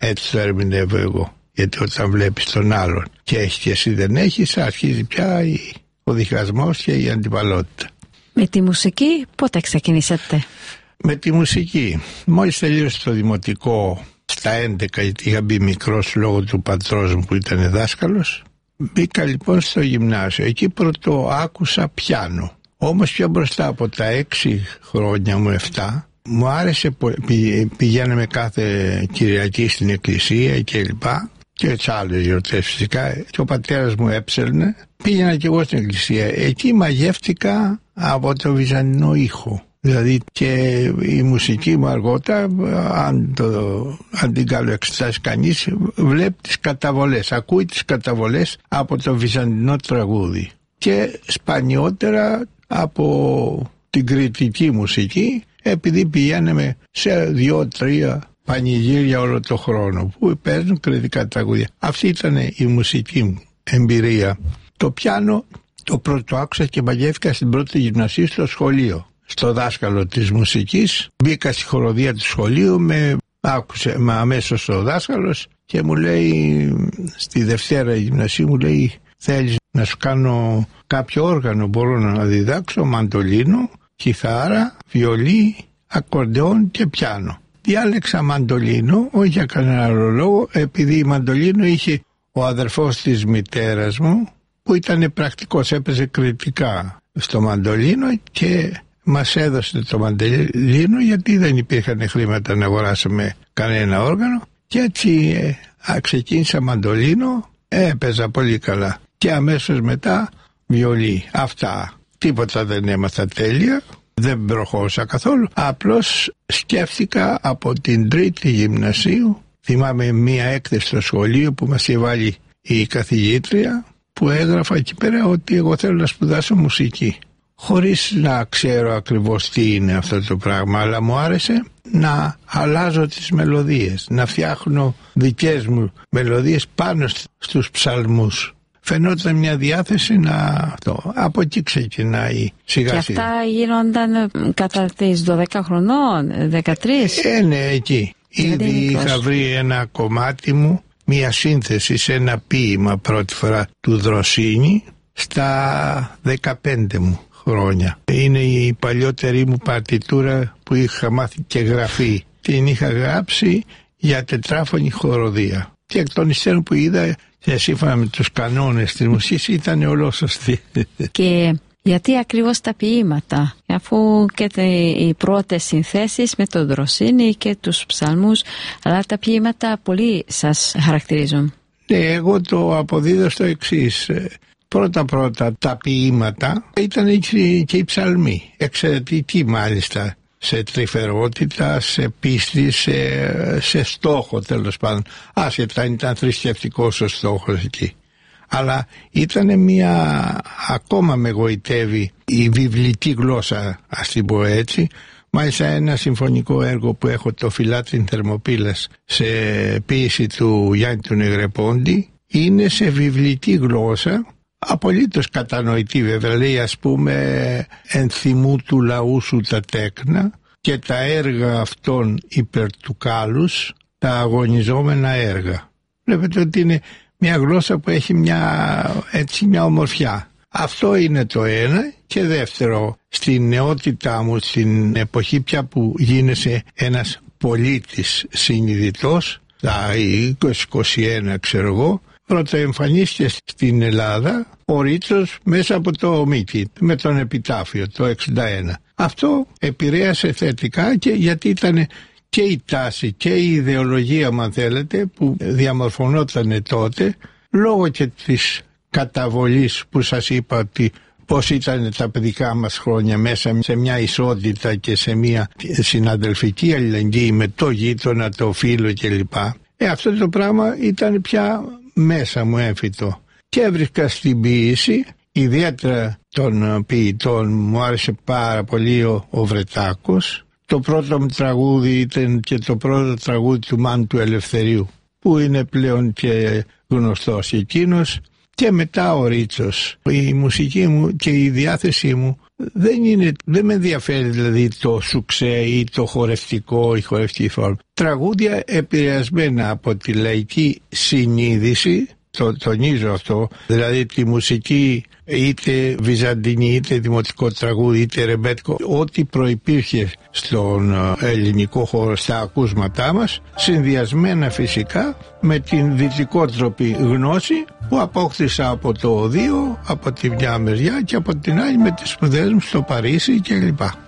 Έτσι το ερμηνεύω εγώ. Γιατί όταν βλέπεις τον άλλον και έχεις και εσύ δεν έχεις, αρχίζει πια ο διχασμός και η αντιπαλότητα. Με τη μουσική πότε ξεκινήσατε? Με τη μουσική, μόλις τελείωσε το δημοτικό στα 11, γιατί είχα μπει μικρός λόγω του πατρός μου που ήταν δάσκαλος. Μπήκα λοιπόν στο γυμνάσιο. Εκεί πρώτο άκουσα πιάνο. Όμως πιο μπροστά από τα 6 χρόνια μου, 7, μου άρεσε, πηγαίναμε κάθε Κυριακή στην εκκλησία κλπ. Και τις άλλες γιορτές φυσικά. Και ο πατέρας μου έψελνε. Πήγαινα και εγώ στην εκκλησία. Εκεί μαγεύτηκα από το βυζαντινό ήχο. Δηλαδή και η μουσική μου αργότερα, αν την καλοεξετάσει κανείς, βλέπει τις καταβολές, ακούει τις καταβολές από το βυζαντινό τραγούδι. Και σπανιότερα από την κριτική μουσική, επειδή πηγαίναμε σε 2-3 πανηγύρια όλο το χρόνο που παίζουν κριτικά τραγούδια. Αυτή ήταν η μουσική μου εμπειρία. Το πιάνο το πρώτο άκουσα και μαγεύτηκα στην πρώτη γυμνασίου στο σχολείο. Στο δάσκαλο της μουσικής, μπήκα στη χοροδία του σχολείου, με άκουσε αμέσως ο δάσκαλος και μου λέει, στη Δευτέρα γυμνασίου μου λέει, θέλεις να σου κάνω κάποιο όργανο? Μπορώ να διδάξω μαντολίνο, κιθάρα, βιολί, ακορντεόν και πιάνο. Διάλεξα μαντολίνο, όχι για κανένα άλλο λόγο, επειδή η μαντολίνο είχε ο αδερφός της μητέρας μου που ήταν πρακτικός, έπαιζε κριτικά στο μαντολίνο και μας έδωσε το μαντολίνο γιατί δεν υπήρχαν χρήματα να αγοράσουμε κανένα όργανο και έτσι ξεκίνησα μαντολίνο, έπαιζα πολύ καλά και αμέσως μετά βιολί. Αυτά, τίποτα δεν έμαθα τέλεια, δεν προχώρησα καθόλου, απλώς σκέφτηκα από την τρίτη γυμνασίου. Θυμάμαι μία έκθεση στο σχολείο που μας είχε βάλει η καθηγήτρια, που έγραφα εκεί πέρα ότι εγώ θέλω να σπουδάσω μουσική. Χωρίς να ξέρω ακριβώς τι είναι αυτό το πράγμα, αλλά μου άρεσε να αλλάζω τις μελωδίες, να φτιάχνω δικές μου μελωδίες πάνω στους ψαλμούς. Φαινόταν μια διάθεση να αυτό. Από εκεί ξεκινάει σιγά σιγά. Και αυτά γίνονταν κατά τις 12 χρονών, 13? Ναι, εκεί. Ήδη είχα βρει ένα κομμάτι μου, μια σύνθεση σε ένα ποίημα πρώτη φορά του Δροσίνη στα 15 μου χρόνια. Είναι η παλιότερη μου παρτιτούρα που είχα μάθει και γραφή. Την είχα γράψει για τετράφωνη χοροδία. Και εκ των υστέρων που είδα και σύμφωνα με τους κανόνες της μουσικής ήταν ολόσωστη. Και γιατί ακριβώς τα ποίηματα, αφού και οι πρώτες συνθέσεις με τον Δροσίνη και τους ψαλμούς, αλλά τα ποίηματα πολύ σας χαρακτηρίζουν? Ναι, εγώ το αποδίδω στο εξής. Πρώτα τα ποίηματα ήταν και οι ψαλμοί, εξαιρετικοί μάλιστα, σε τρυφερότητα, σε πίστη, σε στόχο τέλος πάντων. Άσχετα αν ήταν θρησκευτικός ο στόχος εκεί. Αλλά ήταν ακόμα με γοητεύει η βιβλική γλώσσα, ας την πω έτσι. Μάλιστα ένα συμφωνικό έργο που έχω, το Φιλάτριν Θερμοπύλας, σε ποίηση του Γιάννη του Νεγρεπόντη, είναι σε βιβλική γλώσσα, απολύτως κατανοητή βέβαια. Λέει ας πούμε «Ενθυμού του λαού σου τα τέκνα και τα έργα αυτών υπέρ του κάλους, τα αγωνιζόμενα έργα». Βλέπετε ότι είναι μια γλώσσα που έχει μια ομορφιά. Αυτό είναι το ένα. Και δεύτερο, στην νεότητά μου, στην εποχή πια που γίνεσαι ένας πολίτης συνειδητός, τα 20-21 ξέρω εγώ, πρώτα εμφανίστηκε στην Ελλάδα ο Ρίτσος μέσα από το Μίκη με τον Επιτάφιο το 61. Αυτό επηρέασε θετικά και γιατί ήταν και η τάση και η ιδεολογία, αν θέλετε, που διαμορφωνόταν τότε, λόγω και της καταβολής που σας είπα ότι πώς ήταν τα παιδικά μας χρόνια μέσα σε μια ισότητα και σε μια συναδελφική αλληλεγγύη με το γείτονα, το φίλο κλπ. Αυτό το πράγμα ήταν πια μέσα μου έμφυτο. Και έβρισκα στην ποίηση, ιδιαίτερα των ποιητών, μου άρεσε πάρα πολύ ο Βρετάκος. Το πρώτο μου τραγούδι ήταν και το πρώτο τραγούδι του Μάνου του Ελευθερίου, που είναι πλέον και γνωστός εκείνος. Και μετά ο Ρίτσος. Η μουσική μου και η διάθεσή μου Δεν με ενδιαφέρει δηλαδή το σουξέ ή το χορευτικό ή χορευτική φόρμα. Τραγούδια επηρεασμένα από τη λαϊκή συνείδηση, το τονίζω αυτό, δηλαδή τη μουσική είτε βυζαντινή είτε δημοτικό τραγούδι είτε ρεμπέτικο, ό,τι προϋπήρχε στον ελληνικό χώρο στα ακούσματά μας, συνδυασμένα φυσικά με την δυτικότροπη γνώση που απόκτησα από το Οδείο, από τη μια μεριά και από την άλλη με τις σπουδές μου στο Παρίσι κλπ.